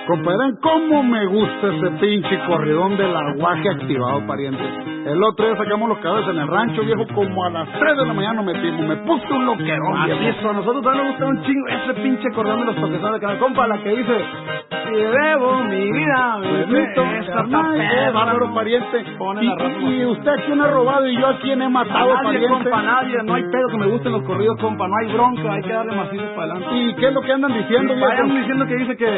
Compadre, ¿cómo me gusta ese pinche corridón del aguaje activado, pariente? El otro día sacamos los cabezas en el rancho, viejo, como a las 3 de la mañana nos metimos. Me puse un loquerón, Así viejo. es, a nosotros también nos gusta un chingo ese pinche corridón de los toquesones de canal. Compa, la que dice, si debo mi vida, bárbaro, pariente. Pone la raza. Y usted a quién ha robado y yo a quién he matado, Nadie, pariente. compa, nadie. No hay pedo que me gusten los corridos, compa. No hay bronca, hay que darle macizo para adelante. ¿Y qué es lo que andan diciendo, viejo? Vayan diciendo que dice que